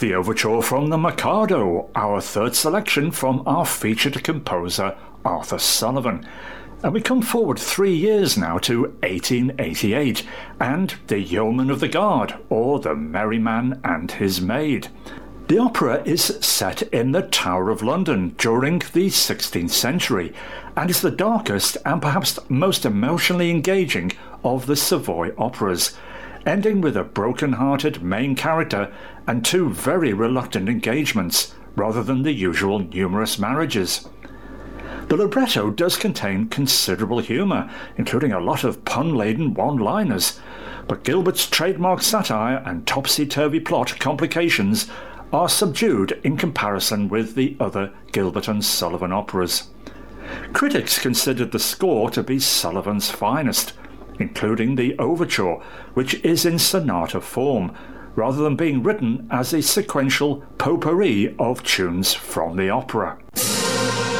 The overture from The Mikado, our third selection from our featured composer Arthur Sullivan. And we come forward 3 years now to 1888 and The Yeoman of the Guard, or The Merry Man and His Maid. The opera is set in the Tower of London during the 16th century and is the darkest and perhaps most emotionally engaging of the Savoy operas, ending with a broken-hearted main character and two very reluctant engagements, rather than the usual numerous marriages. The libretto does contain considerable humour, including a lot of pun-laden one-liners, but Gilbert's trademark satire and topsy-turvy plot complications are subdued in comparison with the other Gilbert and Sullivan operas. Critics considered the score to be Sullivan's finest, including the overture, which is in sonata form, rather than being written as a sequential potpourri of tunes from the opera.